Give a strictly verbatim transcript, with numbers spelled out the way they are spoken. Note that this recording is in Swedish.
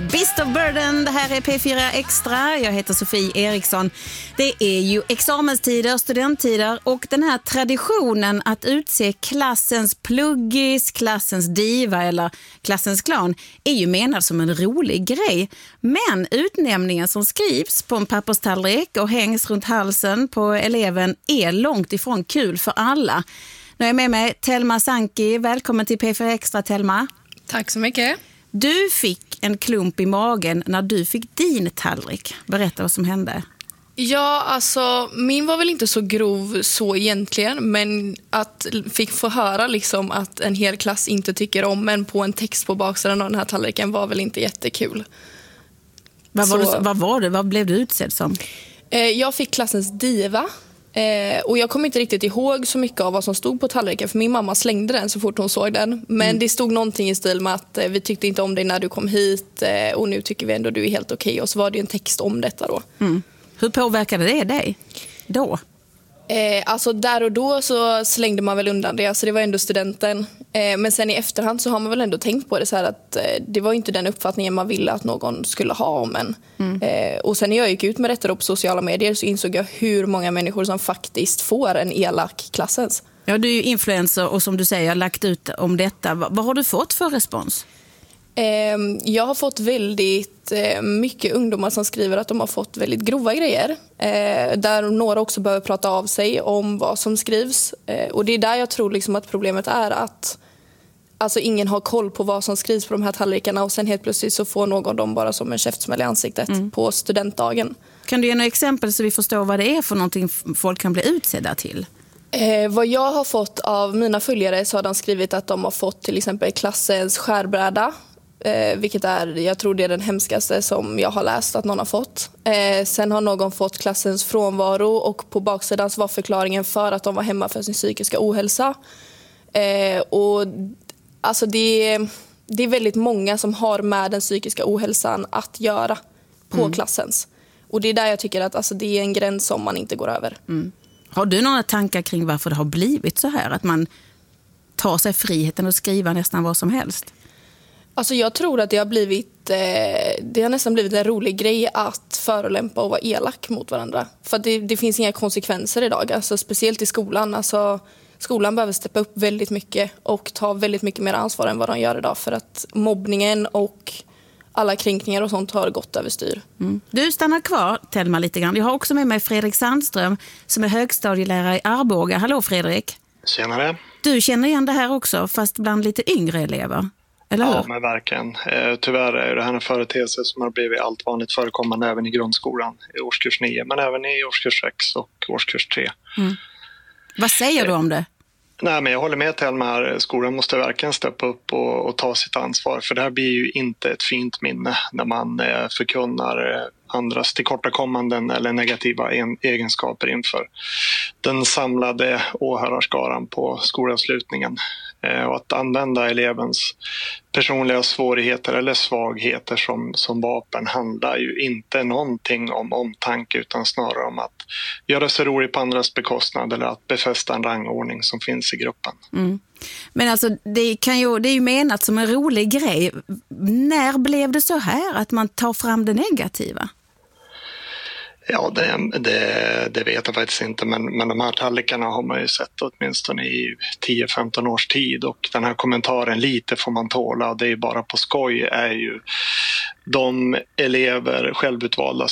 Beast of Burden, det här är P fyra Extra. Jag heter Sofie Eriksson. Det är ju examenstider, studenttider och den här traditionen att utse klassens pluggis, klassens diva eller klassens clown är ju menad som en rolig grej. Men utnämningen som skrivs på en papperstallrik och hängs runt halsen på eleven är långt ifrån kul för alla. Nu är jag med mig Telma Sanki. Välkommen till P fyra Extra, Telma. Tack så mycket. Du fick en klump i magen när du fick din tallrik. Berätta vad som hände. Ja, alltså min var väl inte så grov så egentligen, men att fick få höra liksom att en hel klass inte tycker om en på en text på baksidan av den här tallriken var väl inte jättekul. Vad var, så, du, vad var det? Vad blev du utsedd som? Eh, jag fick klassens diva. Eh, och jag kommer inte riktigt ihåg så mycket av vad som stod på tallriken, för min mamma slängde den så fort hon såg den. Men mm. det stod någonting i stil med att eh, vi tyckte inte om dig när du kom hit eh, och nu tycker vi ändå du är helt okej. Okay. Och så var det en text om detta då. Mm. Hur påverkade det dig då? Eh, alltså där och då så slängde man väl undan det, alltså det var ändå studenten. Eh, men sen i efterhand så har man väl ändå tänkt på det så här att eh, det var inte den uppfattningen man ville att någon skulle ha om en. Mm. Eh, och sen när jag gick ut med detta då på sociala medier så insåg jag hur många människor som faktiskt får en elak klassens. Ja, du är ju influencer och som du säger har lagt ut om detta. Vad, vad har du fått för respons? Jag har fått väldigt mycket ungdomar som skriver att de har fått väldigt grova grejer. Där några också behöver prata av sig om vad som skrivs. Och det är där jag tror liksom att problemet är att alltså ingen har koll på vad som skrivs på de här tallrikarna. Och sen helt plötsligt så får någon dem bara som en käftsmäll i ansiktet mm. på studentdagen. Kan du ge några exempel så vi förstår vad det är för någonting folk kan bli utsedda till? Eh, vad jag har fått av mina följare så har de skrivit att de har fått till exempel klassens skärbräda. Eh, vilket är, jag tror det är den hemskaste som jag har läst att någon har fått. Eh, sen har någon fått klassens frånvaro och på baksidan var förklaringen för att de var hemma för sin psykiska ohälsa. Eh, och alltså det, det är väldigt många som har med den psykiska ohälsan att göra på mm. klassens. Och det är där jag tycker att alltså, det är en gräns som man inte går över. Mm. Har du några tankar kring varför det har blivit så här? Att man tar sig friheten att skriva nästan vad som helst? Alltså jag tror att det har blivit eh, det har nästan blivit en rolig grej att förolämpa och vara elak mot varandra. För det, det finns inga konsekvenser idag, alltså speciellt i skolan. Alltså, skolan behöver steppa upp väldigt mycket och ta väldigt mycket mer ansvar än vad de gör idag. För att mobbningen och alla kränkningar och sånt har gått överstyr. Mm. Du stannar kvar, Telma, lite grann. Jag har också med mig Fredrik Sandström som är högstadielärare i Arboga. Hallå Fredrik. Tjenare. Du känner igen det här också, fast bland lite yngre elever. Eller hur? Ja, men verkligen. Eh, tyvärr är det här en företeelse som har blivit allt vanligt förekommande även i grundskolan i årskurs nio, men även i årskurs sex och årskurs tre. Mm. Vad säger eh, du om det? Nej, men jag håller med Telma här. Skolan måste verkligen steppa upp och, och ta sitt ansvar, för det här blir ju inte ett fint minne när man eh, förkunnar eh, andras tillkortakommanden eller negativa en, egenskaper inför den samlade åhörarskaran på skolavslutningen. Och att använda elevens personliga svårigheter eller svagheter som, som vapen handlar ju inte någonting om omtanke, utan snarare om att göra sig rolig på andras bekostnad eller att befästa en rangordning som finns i gruppen. Mm. Men alltså det, kan ju, det är ju menat som en rolig grej. När blev det så här att man tar fram det negativa? Ja, det, det, det vet jag faktiskt inte, men, men de här tallrikarna har man ju sett åtminstone i tio femton års tid, och den här kommentaren lite får man tåla, det är bara på skoj, är ju de elever, självutvalda